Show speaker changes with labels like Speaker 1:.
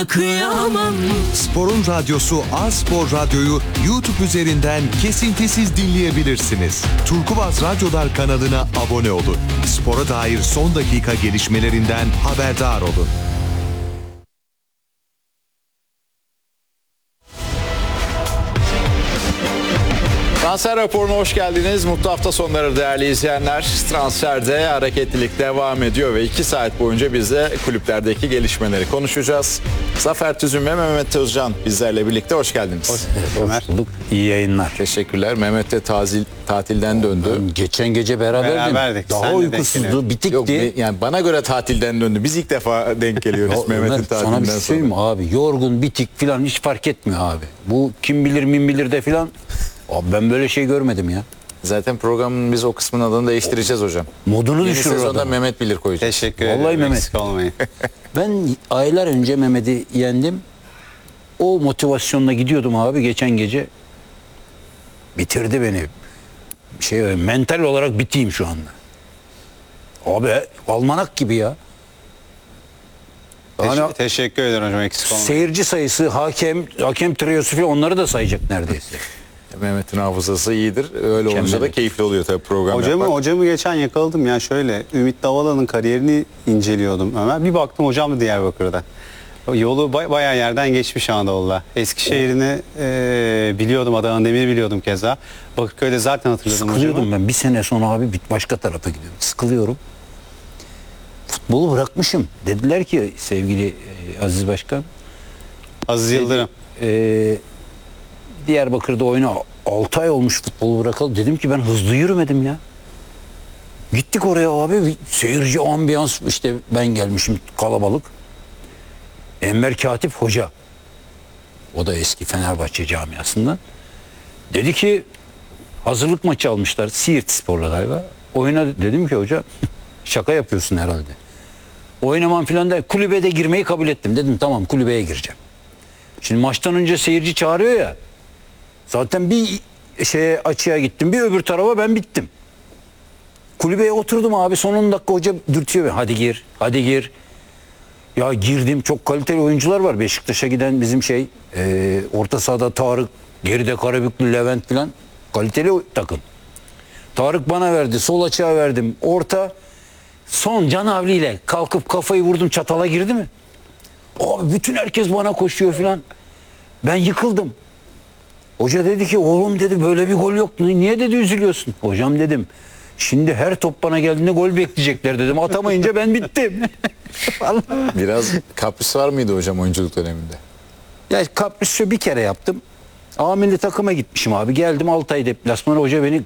Speaker 1: Kıyamam.
Speaker 2: Spor'un radyosu A-Spor Radyo'yu YouTube üzerinden kesintisiz dinleyebilirsiniz. Turkuaz Radyolar kanalına abone olun. Spora dair son dakika gelişmelerinden haberdar olun.
Speaker 3: Transfer raporuna hoş geldiniz. Mutlu hafta sonları değerli izleyenler. Transferde hareketlilik devam ediyor ve 2 saat boyunca biz de kulüplerdeki gelişmeleri konuşacağız. Zafer Tüzün ve Mehmet Özcan bizlerle birlikte hoş geldiniz.
Speaker 4: Hoş bulduk. İyi yayınlar.
Speaker 3: Teşekkürler. Mehmet de tatilden döndü.
Speaker 4: Geçen gece beraberdik. Daha
Speaker 3: Sen de
Speaker 4: uykusuzdu, bitikti.
Speaker 3: Yok, yani bana göre tatilden döndü. Biz ilk defa denk geliyoruz Mehmet'in
Speaker 4: Ömer,
Speaker 3: tatilinden
Speaker 4: sana bir şey söyleyeyim mi abi? Yorgun, bitik falan hiç fark etmiyor abi. Bu kim bilir min bilir de falan. Abi ben böyle şey görmedim ya.
Speaker 3: Zaten programın biz o kısmın adını değiştireceğiz hocam.
Speaker 4: Modunu
Speaker 3: Yeni
Speaker 4: düşürür
Speaker 3: sezonda
Speaker 4: adam.
Speaker 3: Mehmet Bilir koyacağız.
Speaker 5: Teşekkür
Speaker 4: Vallahi
Speaker 5: ederim.
Speaker 4: Mehmet.
Speaker 5: Eksik olmayın.
Speaker 4: Ben aylar önce Mehmet'i yendim. O motivasyonla gidiyordum abi geçen gece. Bitirdi beni. Mental olarak biteyim şu anda. Abi almanak gibi ya. Yani
Speaker 5: Teşekkür ederim hocam. Eksik olmayın.
Speaker 4: seyirci sayısı, hakem triyosu falan onları da sayacak neredeyse.
Speaker 3: Mehmet'in hafızası iyidir. Öyle olunca da keyifli oluyor tabii program yapmak.
Speaker 5: Hocamı geçen yakaladım ya şöyle. Ümit Davala'nın kariyerini inceliyordum Ömer. Bir baktım hocam da Diyarbakır'da. Yolu bayağı yerden geçmiş Anadolu'da. Eskişehir'ini biliyordum. Adana Demir'i biliyordum keza. Bakırköy'de zaten hatırladım
Speaker 4: Sıkılıyordum
Speaker 5: hocamı.
Speaker 4: ben. Bir sene sonra abi başka tarafa gidiyorum. Sıkılıyorum. Futbolu bırakmışım. Dediler ki sevgili Aziz Başkan.
Speaker 5: Aziz Yıldırım.
Speaker 4: Diyarbakır'da oyna 6 ay olmuş futbolu bırakalı. Dedim ki ben hızlı yürümedim ya. Gittik oraya abi. Bir seyirci ambiyans işte ben gelmişim kalabalık. Enver Katip Hoca. O da eski Fenerbahçe camiasından. Dedi ki hazırlık maçı almışlar. Siirt Spor'la galiba. Oyna dedim ki hoca şaka yapıyorsun herhalde. Oynamam filan da kulübede girmeyi kabul ettim. Dedim tamam kulübeye gireceğim. Şimdi maçtan önce seyirci çağırıyor ya. Zaten bir açığa gittim. Bir öbür tarafa ben bittim. Kulübeye oturdum abi. Son 10 dakika hoca dürtüyor beni. Hadi gir. Hadi gir. Ya girdim. Çok kaliteli oyuncular var. Beşiktaş'a giden bizim orta sahada Tarık, geride Karabüklü, Levent filan. Kaliteli takım. Tarık bana verdi. Sol açığa verdim. Orta. Son canavliyle kalkıp kafayı vurdum. Çatala girdi mi? Abi bütün herkes bana koşuyor filan. Ben yıkıldım. Hoca dedi ki oğlum dedi böyle bir gol yok. Niye dedi üzülüyorsun? Hocam dedim. Şimdi her top bana geldiğinde gol bekleyecekler dedim. Atamayınca ben bittim.
Speaker 3: Biraz kapris var mıydı hocam oyunculuk döneminde?
Speaker 4: Ya kapris bir kere yaptım. A milli takıma gitmişim abi. Geldim 6 ay deplasmana. Hoca beni